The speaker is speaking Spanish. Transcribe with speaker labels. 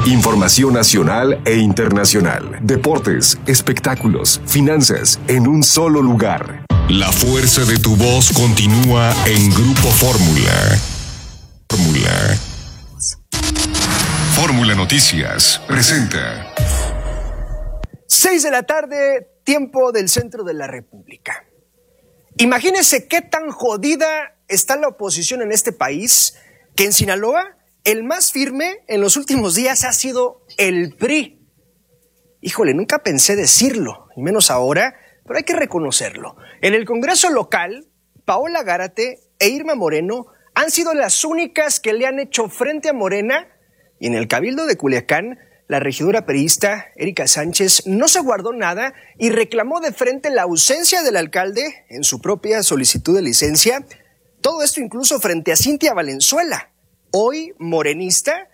Speaker 1: Información nacional e internacional. Deportes, espectáculos, finanzas, en un solo lugar. La fuerza de tu voz continúa en Grupo Fórmula. Fórmula Noticias presenta.
Speaker 2: 6 de la tarde, tiempo del centro de la República. Imagínense qué tan jodida está la oposición en este país, que en Sinaloa el más firme en los últimos días ha sido el PRI. Híjole, nunca pensé decirlo, y menos ahora, pero hay que reconocerlo. En el Congreso local, Paola Gárate e Irma Moreno han sido las únicas que le han hecho frente a Morena, y en el Cabildo de Culiacán, la regidora priista Erika Sánchez no se guardó nada y reclamó de frente la ausencia del alcalde en su propia solicitud de licencia. Todo esto incluso frente a Cintia Valenzuela, hoy morenista,